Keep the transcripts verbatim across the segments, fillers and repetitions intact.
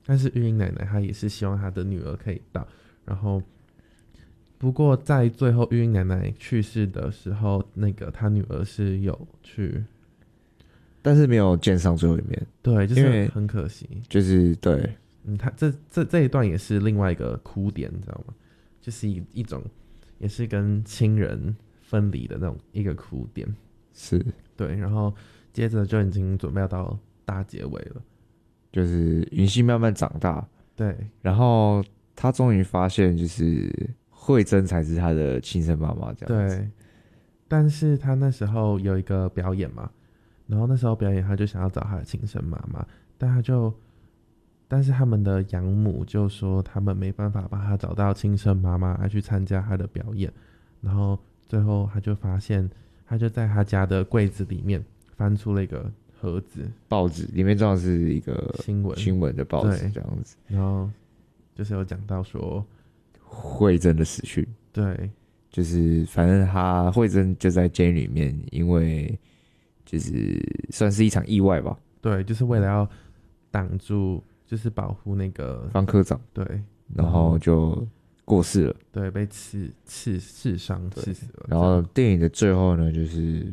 但是玉英奶奶她也是希望她的女儿可以到，然后不过在最后玉英奶奶去世的时候，那个她女儿是有去， 但是没有见上最后一面。 对，就是很可惜， 就是对， 嗯，他这这这一段也是另外一个哭点，你知道吗？就是一一种也是跟亲人分离的那种一个哭点， 是， 对，然后接着就已经准备要到大结尾了， 就是云溪慢慢长大， 对， 然后他终于发现，就是慧珍才是他的亲生妈妈，这样子。 对，但是他那时候有一个表演嘛，然后那时候表演他就想要找他的亲生妈妈，但他就。但是他们的养母就说他们没办法帮他找到亲生妈妈来去参加他的表演，然后最后他就发现，他就在他家的柜子里面翻出了一个盒子， 报纸里面装的是一个新闻新闻的报纸这样子， 然后就是有讲到说慧珍的死讯， 对， 就是反正他慧珍就在监狱里面，因为就是算是一场意外吧， 对，就是为了要挡住。就是保护那个方科长， 对， 然后就过世了， 对，被刺刺刺伤刺死了。 然后电影的最后呢，就是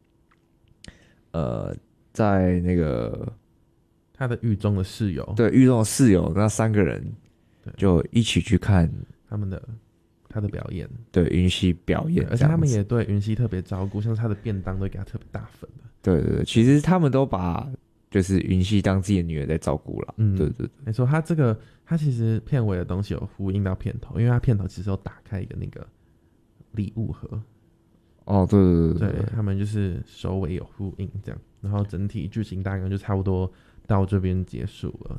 呃，在那个他的狱中的室友， 对狱中的室友那三个人，就一起去看他们的他的表演， 对云溪表演， 而且他们也对云溪特别照顾，像是他的便当都给他特别大份的。 对对对，其实他们都把。就是云溪当自己的女儿在照顾了，嗯，对对对， 没错，他这个他其实片尾的东西有呼应到片头，因为他片头其实有打开一个那个礼物盒， 哦，对对对对, 对, 对，他们就是首尾有呼应这样，然后整体剧情大概就差不多到这边结束了。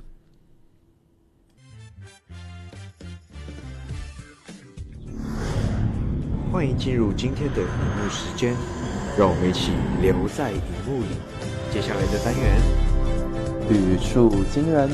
欢迎进入今天的荧幕时间，让我们一起留在荧幕里。接下来的单元， 语触惊人。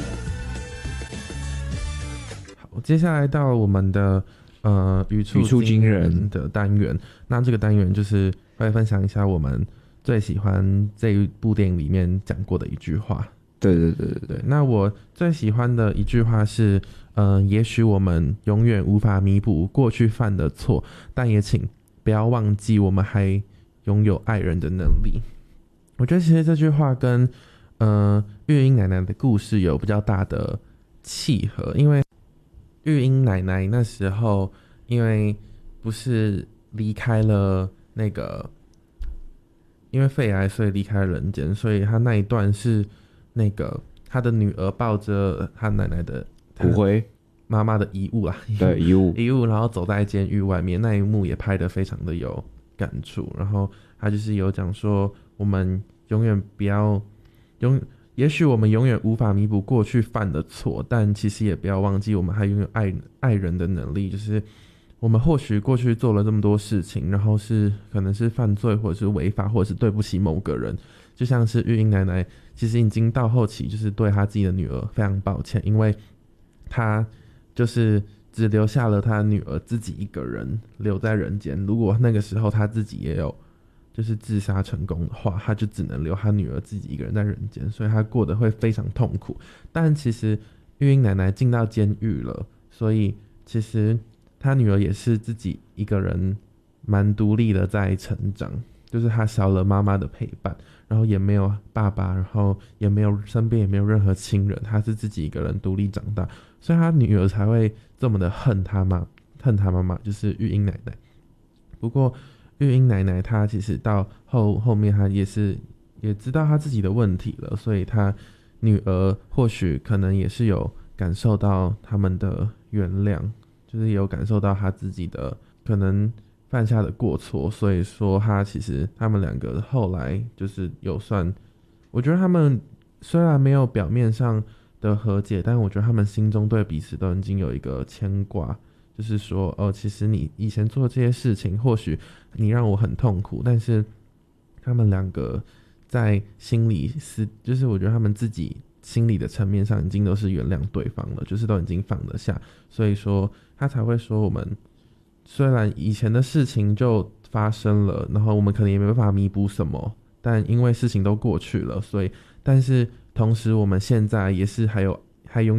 好，接下来到我们的呃语触惊人的单元。那这个单元就是会分享一下我们最喜欢这一部电影里面讲过的一句话。 对对对对对。 那我最喜欢的一句话是，呃，也许我们永远无法弥补过去犯的错，但也请不要忘记，我们还拥有爱人的能力。我觉得其实这句话跟呃玉英奶奶的故事有比较大的契合，因为玉英奶奶那时候因为不是离开了那个因为肺癌所以离开了人间，所以她那一段是那个她的女儿抱着她奶奶的骨灰妈妈的遗物啊， 对遗物遗物，然后走在监狱外面，那一幕也拍得非常的有感触。然后她就是有讲说，我们永远不要永，也许我们永远无法弥补过去犯的错，但其实也不要忘记，我们还拥有爱爱人的能力。就是我们或许过去做了这么多事情，然后是可能是犯罪，或者是违法，或者是对不起某个人。就像是玉英奶奶，其实已经到后期，就是对她自己的女儿非常抱歉，因为她就是只留下了她女儿自己一个人留在人间。如果那个时候她自己也有就是自杀成功的话，她就只能留她女儿自己一个人在人间，所以她过得会非常痛苦。但其实玉英奶奶进到监狱了，所以其实她女儿也是自己一个人蛮独立的在成长，就是她少了妈妈的陪伴，然后也没有爸爸，然后也没有身边也没有任何亲人，她是自己一个人独立长大，所以她女儿才会这么的恨她妈，恨她妈妈就是玉英奶奶。不过玉英奶奶她其实到后后面她也是也知道她自己的问题了，所以她女儿或许可能也是有感受到他们的原谅，就是也有感受到她自己的可能犯下的过错，所以说她其实他们两个后来就是有算，我觉得他们虽然没有表面上的和解，但我觉得他们心中对彼此都已经有一个牵挂，就是说哦，其实你以前做的这些事情或许你让我很痛苦，但是他们两个在心里是就是我觉得他们自己心理的层面上已经都是原谅对方了，就是都已经放得下，所以说他才会说我们虽然以前的事情就发生了，然后我们可能也没办法弥补什么，但因为事情都过去了，所以但是同时我们现在也是还有还拥